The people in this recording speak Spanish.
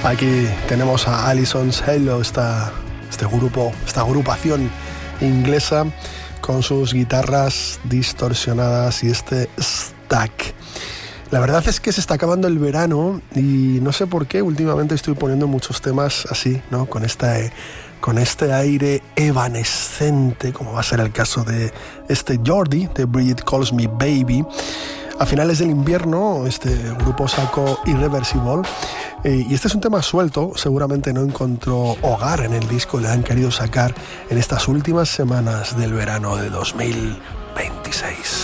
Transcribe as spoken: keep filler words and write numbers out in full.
Aquí tenemos a Alison's Halo, esta, este grupo, esta agrupación inglesa con sus guitarras distorsionadas y este stack. La verdad es que se está acabando el verano y no sé por qué últimamente estoy poniendo muchos temas así, ¿no? Con este, con este aire evanescente, como va a ser el caso de este Jordi, de Bridget Calls Me Baby. A finales del invierno este grupo sacó Irreversible eh, y este es un tema suelto, seguramente no encontró hogar en el disco, le han querido sacar en estas últimas semanas del verano de dos mil veintiséis.